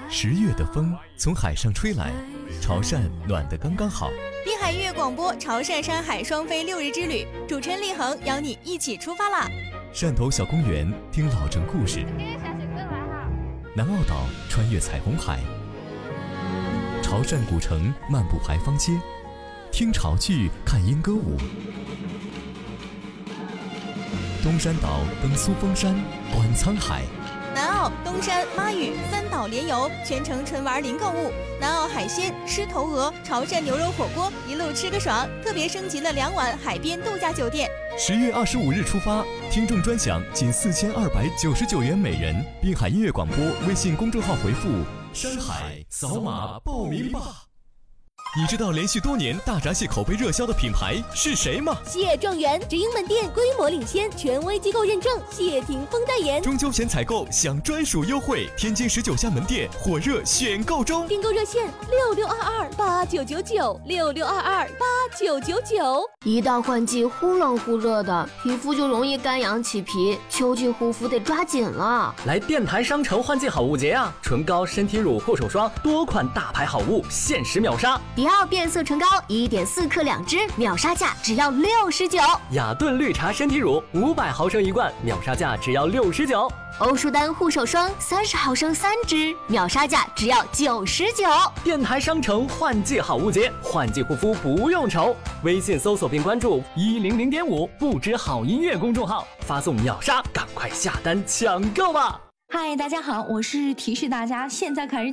10月的风从海上吹来，潮汕暖得刚刚好。 滨海音乐广播潮汕山海双飞6日之旅，主持人立恒邀你一起出发啦！ 汕头小公园听老城故事，南澳岛穿越彩虹海，潮汕古城漫步牌坊街，听潮剧看莺歌舞。东山岛登苏峰山，观沧海。 南澳、东山、妈屿3岛联游，全程纯玩零购物。南澳海鲜、狮头鹅、潮汕牛肉火锅，一路吃个爽。特别升级了2晚海边度假酒店。 10月25日出发，听众专享仅4299元每人。滨海音乐广播微信公众号回复“山海”，扫码报名吧。你知道连续多年大闸蟹口碑热销的品牌是谁吗？ 蟹状元直营门店规模领先，权威机构认证，谢霆锋代言。 中秋前采购享专属优惠，天津19家门店火热选购中。 订购热线66228999，66228999。 一到换季忽冷忽热的，皮肤就容易干痒起皮，秋季护肤得抓紧了。 来电台商城换季好物节啊！唇膏、身体乳、护手霜多款大牌好物限时秒杀。 迪奥变色唇膏1.4克2支，秒杀价只要69。 雅顿绿茶身体乳500毫升1罐，秒杀价只要69。 欧舒丹护手霜30毫升3支，秒杀价只要99。 电台商城换季好物节，换季护肤不用愁。微信搜索并关注100.5不知好音乐公众号，发送秒杀，赶快下单抢购吧！ 嗨，大家好，我是提示大家现在开始